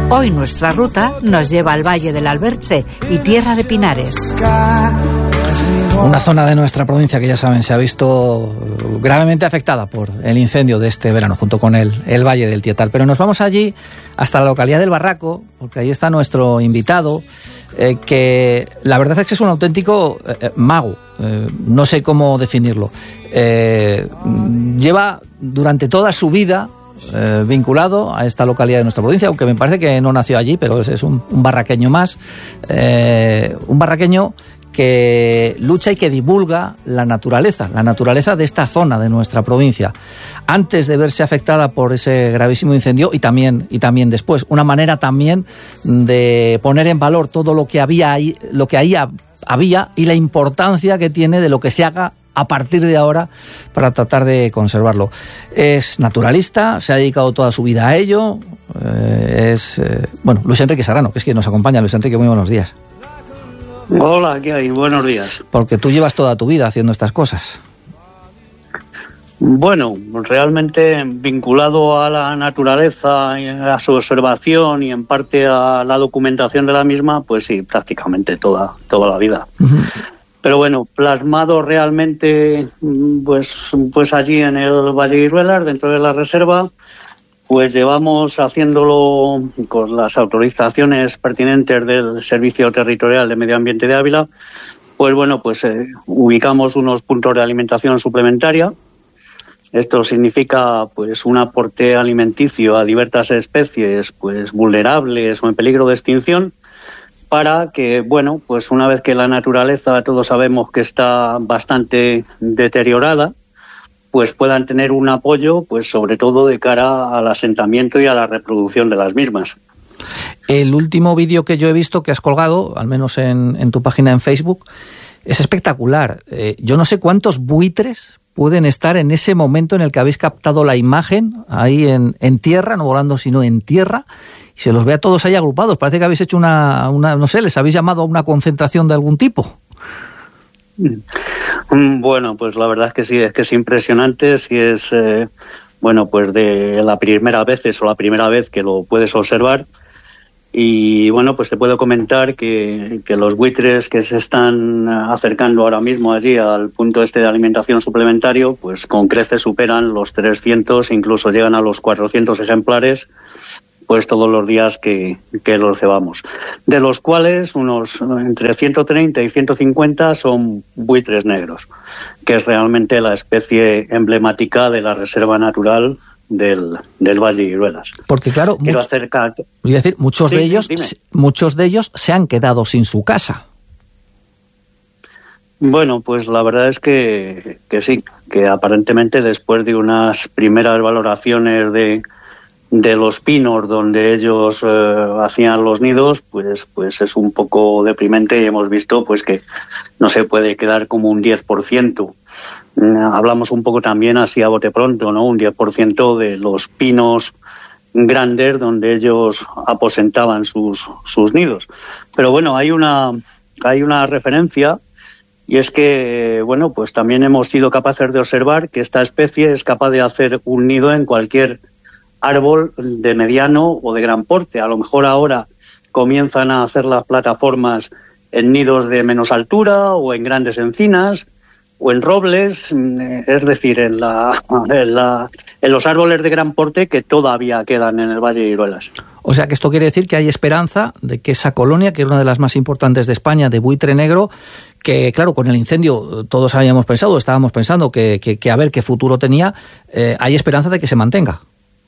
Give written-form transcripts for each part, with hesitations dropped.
Hoy nuestra ruta nos lleva al Valle del Alberche y Tierra de Pinares. Una zona de nuestra provincia que ya saben se ha visto gravemente afectada por el incendio de este verano, junto con el Valle del Tietal. Pero nos vamos allí hasta la localidad del Barraco, porque ahí está nuestro invitado, que la verdad es que es un auténtico mago. No sé cómo definirlo. Lleva durante toda su vida vinculado a esta localidad de nuestra provincia, aunque me parece que no nació allí, pero es un barraqueño más, un barraqueño que lucha y que divulga la naturaleza de esta zona de nuestra provincia, antes de verse afectada por ese gravísimo incendio y también después. Una manera también de poner en valor todo lo que había ahí, lo que ahí había, y la importancia que tiene de lo que se haga a partir de ahora para tratar de conservarlo. Es naturalista, se ha dedicado toda su vida a ello. Luis Enrique Serrano, que es quien nos acompaña. Luis Enrique, muy buenos días. Hola, ¿qué hay? Buenos días. Porque tú llevas toda tu vida haciendo estas cosas. Bueno, realmente vinculado a la naturaleza, a su observación y en parte a la documentación de la misma, pues sí, prácticamente toda la vida. Uh-huh. Pero bueno, plasmado realmente pues allí en el Valle de Iruelas, dentro de la reserva, pues llevamos haciéndolo con las autorizaciones pertinentes del Servicio Territorial de Medio Ambiente de Ávila. Pues bueno, ubicamos unos puntos de alimentación suplementaria. Esto significa pues un aporte alimenticio a diversas especies pues vulnerables o en peligro de extinción, para que, bueno, pues una vez que la naturaleza todos sabemos que está bastante deteriorada, pues puedan tener un apoyo, pues sobre todo de cara al asentamiento y a la reproducción de las mismas. El último vídeo que yo he visto que has colgado, al menos en tu página en Facebook, es espectacular. Yo no sé cuántos buitres pueden estar en ese momento en el que habéis captado la imagen, ahí en tierra, no volando sino en tierra, y se los ve a todos ahí agrupados. Parece que habéis hecho una no sé, les habéis llamado a una concentración de algún tipo. Bueno, pues la verdad es que sí, es que es impresionante. Si es, pues de la primera vez que lo puedes observar. Y bueno, pues te puedo comentar que los buitres que se están acercando ahora mismo allí al punto de alimentación suplementario, pues con creces superan los 300, incluso llegan a los 400 ejemplares, pues todos los días que los cebamos. De los cuales unos entre 130 y 150 son buitres negros, que es realmente la especie emblemática de la Reserva Natural del Valle de Iruelas. Porque claro, muchos de ellos se han quedado sin su casa. Bueno, pues la verdad es que sí, que aparentemente después de unas primeras valoraciones de los pinos donde ellos hacían los nidos, pues es un poco deprimente, y hemos visto pues que no se puede quedar como un 10%. Hablamos un poco también así a bote pronto, ¿no? Un 10% de los pinos grandes donde ellos aposentaban sus nidos. Pero bueno, hay una referencia, y es que, bueno, pues también hemos sido capaces de observar que esta especie es capaz de hacer un nido en cualquier árbol de mediano o de gran porte. A lo mejor ahora comienzan a hacer las plataformas en nidos de menos altura o en grandes encinas o en robles, es decir, en los árboles de gran porte que todavía quedan en el Valle de Iruelas. O sea que esto quiere decir que hay esperanza de que esa colonia, que es una de las más importantes de España, de buitre negro, que claro, con el incendio todos estábamos pensando que a ver qué futuro tenía, hay esperanza de que se mantenga.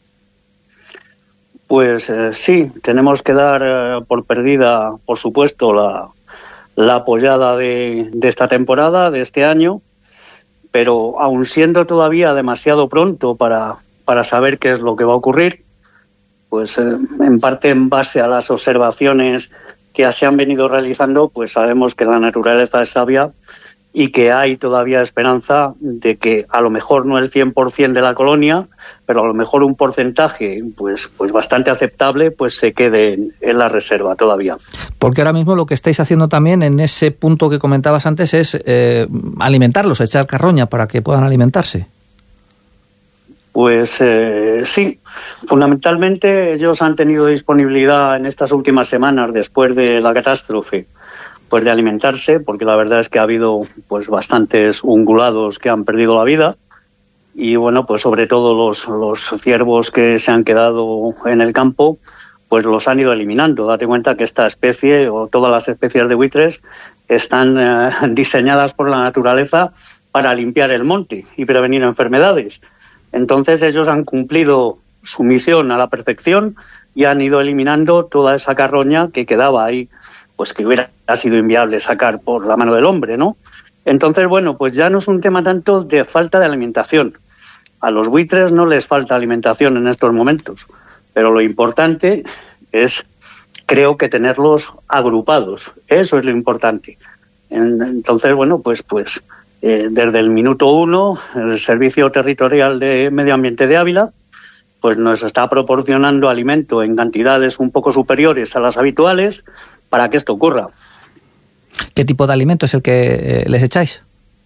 Pues sí, tenemos que dar por perdida, por supuesto, la apoyada de esta temporada, de este año, pero aun siendo todavía demasiado pronto para saber qué es lo que va a ocurrir, pues en parte en base a las observaciones que se han venido realizando, pues sabemos que la naturaleza es sabia y que hay todavía esperanza de que a lo mejor no el 100% de la colonia, pero a lo mejor un porcentaje pues bastante aceptable pues se quede en la reserva todavía. Porque ahora mismo lo que estáis haciendo también en ese punto que comentabas antes es alimentarlos, echar carroña para que puedan alimentarse. Pues sí, fundamentalmente ellos han tenido disponibilidad en estas últimas semanas después de la catástrofe, pues de alimentarse, porque la verdad es que ha habido pues bastantes ungulados que han perdido la vida y bueno, pues sobre todo los ciervos que se han quedado en el campo, pues los han ido eliminando. Date cuenta que esta especie o todas las especies de buitres están diseñadas por la naturaleza para limpiar el monte y prevenir enfermedades. Entonces ellos han cumplido su misión a la perfección y han ido eliminando toda esa carroña que quedaba ahí, pues que hubiera sido inviable sacar por la mano del hombre, ¿no? Entonces, bueno, pues ya no es un tema tanto de falta de alimentación. A los buitres no les falta alimentación en estos momentos, pero lo importante es, creo que tenerlos agrupados. Eso es lo importante. Entonces, bueno, pues desde el minuto 1, el Servicio Territorial de Medio Ambiente de Ávila pues nos está proporcionando alimento en cantidades un poco superiores a las habituales para que esto ocurra. ¿Qué tipo de alimento es el que les echáis?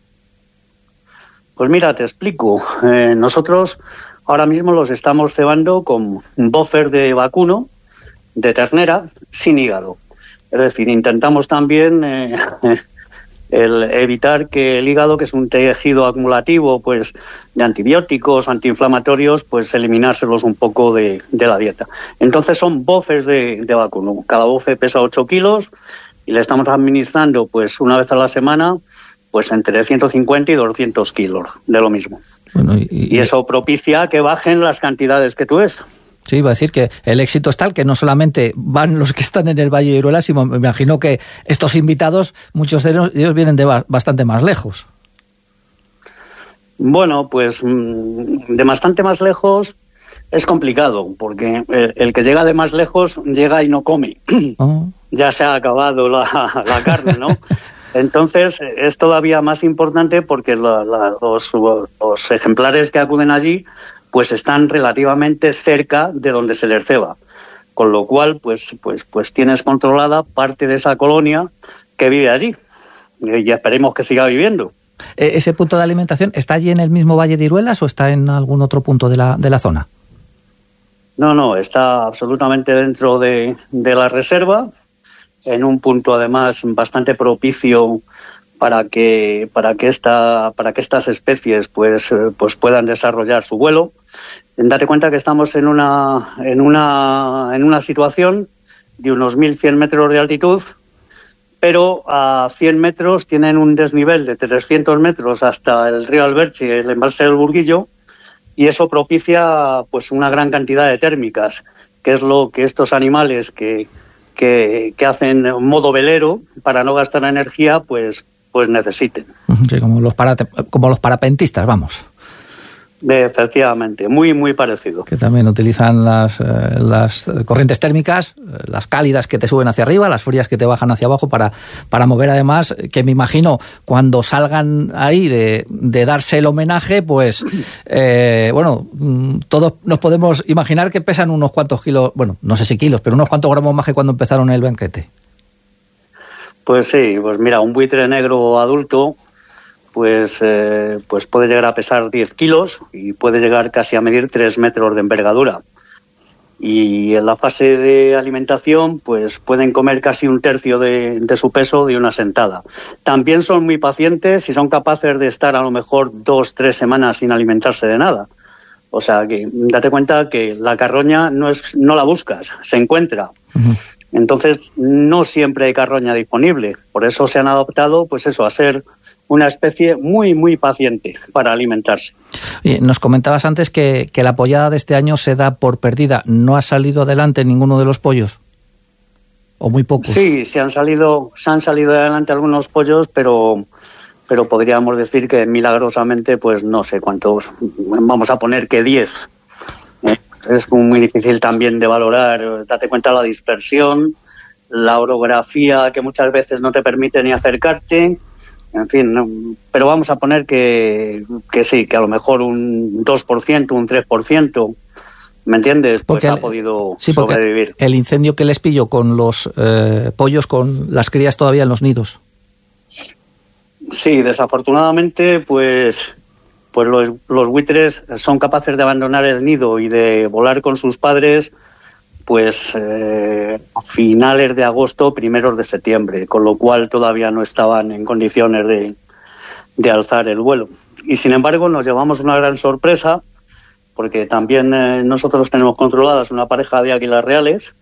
Pues mira, te explico. Nosotros ahora mismo los estamos cebando con un buffer de vacuno, de ternera, sin hígado. Es decir, intentamos también el evitar que el hígado, que es un tejido acumulativo pues de antibióticos, antiinflamatorios, pues eliminárselos un poco de la dieta. Entonces son bofes de vacuno. Cada bofe pesa 8 kilos y le estamos administrando pues una vez a la semana pues entre 150 y 200 kilos de lo mismo. Bueno, y eso propicia que bajen las cantidades que tú ves. Sí, iba a decir que el éxito es tal que no solamente van los que están en el Valle de Iruela, sino me imagino que estos invitados, muchos de ellos vienen de bastante más lejos. Bueno, pues de bastante más lejos es complicado, porque el que llega de más lejos llega y no come. Oh. Ya se ha acabado la carne, ¿no? Entonces es todavía más importante porque los ejemplares que acuden allí pues están relativamente cerca de donde se les ceba, con lo cual pues tienes controlada parte de esa colonia que vive allí y esperemos que siga viviendo. ¿Ese punto de alimentación está allí en el mismo Valle de Iruelas o está en algún otro punto de la zona? No, está absolutamente dentro de la reserva, en un punto además bastante propicio para que estas especies pues puedan desarrollar su vuelo. Date cuenta que estamos en una situación de unos 1.100 metros de altitud, pero a 100 metros tienen un desnivel de 300 metros hasta el río Alberche y el embalse del Burguillo, y eso propicia pues una gran cantidad de térmicas, que es lo que estos animales que hacen modo velero para no gastar energía pues necesiten. Sí, como los parapentistas, vamos. Efectivamente, muy muy parecido. Que también utilizan las corrientes térmicas, las cálidas que te suben hacia arriba, las frías que te bajan hacia abajo para mover, además, que me imagino cuando salgan ahí de darse el homenaje, pues todos nos podemos imaginar que pesan unos cuantos kilos, bueno, no sé si kilos, pero unos cuantos gramos más que cuando empezaron el banquete. Pues sí, pues mira, un buitre negro adulto pues puede llegar a pesar 10 kilos y puede llegar casi a medir 3 metros de envergadura. Y en la fase de alimentación pues pueden comer casi un tercio de su peso de una sentada. También son muy pacientes y son capaces de estar a lo mejor 2-3 semanas sin alimentarse de nada. O sea que date cuenta que la carroña no la buscas, se encuentra. Uh-huh. Entonces no siempre hay carroña disponible. Por eso se han adaptado pues eso, a ser una especie muy, muy paciente para alimentarse. Oye, nos comentabas antes que la pollada de este año se da por perdida. ¿No ha salido adelante ninguno de los pollos? ¿O muy pocos? Sí, se han salido adelante algunos pollos, pero podríamos decir que milagrosamente, pues no sé cuántos, vamos a poner que 10. Es muy difícil también de valorar. Date cuenta de la dispersión, la orografía que muchas veces no te permite ni acercarte. En fin, no, pero vamos a poner que sí, que a lo mejor un 2%, un 3%, ¿me entiendes? Pues ha podido sobrevivir. El incendio que les pilló con los pollos, con las crías todavía en los nidos. Sí, desafortunadamente, pues pues los buitres son capaces de abandonar el nido y de volar con sus padres pues a finales de agosto, primeros de septiembre, con lo cual todavía no estaban en condiciones de alzar el vuelo. Y sin embargo nos llevamos una gran sorpresa, porque también nosotros tenemos controladas una pareja de águilas reales,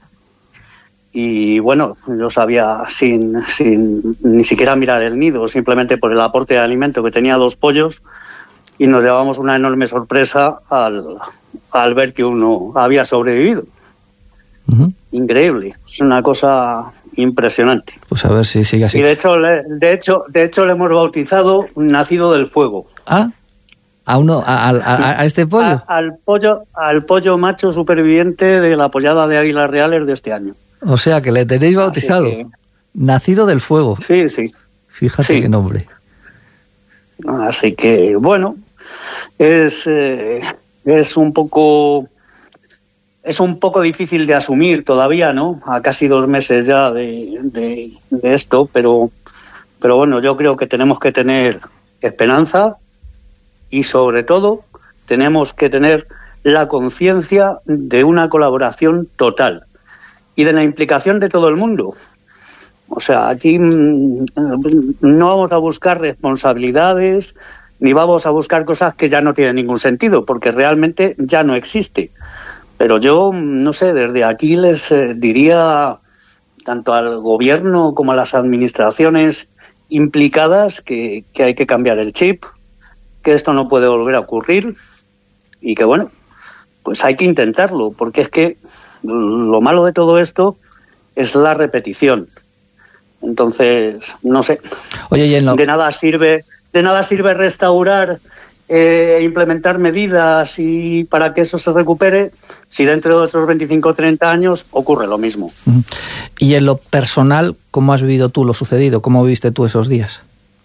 y bueno, yo sabía sin ni siquiera mirar el nido, simplemente por el aporte de alimento, que tenía 2 pollos, y nos llevamos una enorme sorpresa al ver que uno había sobrevivido. Uh-huh. Increíble, es una cosa impresionante. Pues a ver si sigue así. Y de hecho le hemos bautizado Nacido del Fuego. ¿Ah? ¿A este pollo? Al pollo macho superviviente de la pollada de águilas reales de este año. O sea, que le tenéis bautizado. Nacido del Fuego. Sí, sí. Fíjate sí. Qué nombre. Así que, bueno, es un poco difícil de asumir todavía, ¿no? A casi 2 meses ya de esto, pero bueno, yo creo que tenemos que tener esperanza y sobre todo tenemos que tener la conciencia de una colaboración total y de la implicación de todo el mundo. O sea, aquí no vamos a buscar responsabilidades ni vamos a buscar cosas que ya no tienen ningún sentido, porque realmente ya no existe. Pero yo, no sé, desde aquí les diría tanto al gobierno como a las administraciones implicadas que hay que cambiar el chip, que esto no puede volver a ocurrir y que, bueno, pues hay que intentarlo, porque es que lo malo de todo esto es la repetición. Entonces, no sé, oye, de nada sirve restaurar implementar medidas y para que eso se recupere si dentro de otros 25 o 30 años ocurre lo mismo. Y en lo personal, ¿cómo has vivido tú lo sucedido? ¿Cómo viviste tú esos días?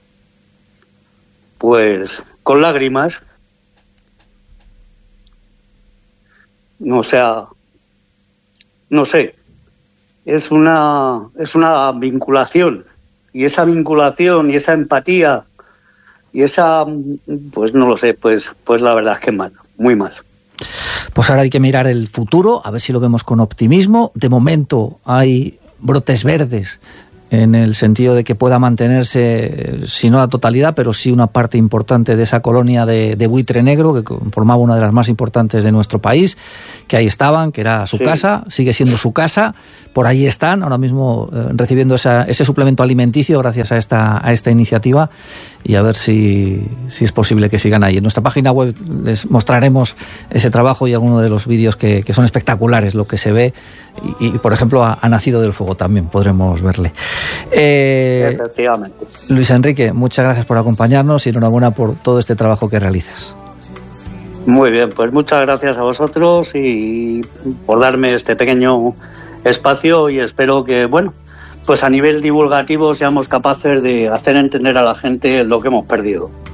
Pues con lágrimas. O sea, no sé, es una vinculación, y esa vinculación y esa empatía y esa, pues no lo sé, pues la verdad es que mal, muy mal. Pues ahora hay que mirar el futuro, a ver si lo vemos con optimismo. De momento hay brotes verdes en el sentido de que pueda mantenerse, si no la totalidad, pero sí una parte importante de esa colonia de buitre negro, que formaba una de las más importantes de nuestro país, que ahí estaban, que era su casa, sigue siendo su casa, por ahí están, ahora mismo recibiendo ese suplemento alimenticio gracias a esta iniciativa, y a ver si es posible que sigan ahí. En nuestra página web les mostraremos ese trabajo y algunos de los vídeos que son espectaculares, lo que se ve, y por ejemplo a Nacido del Fuego también podremos verle. Efectivamente. Luis Enrique, muchas gracias por acompañarnos y enhorabuena por todo este trabajo que realizas. Muy bien, pues muchas gracias a vosotros y por darme este pequeño espacio, y espero que, bueno, pues a nivel divulgativo seamos capaces de hacer entender a la gente lo que hemos perdido.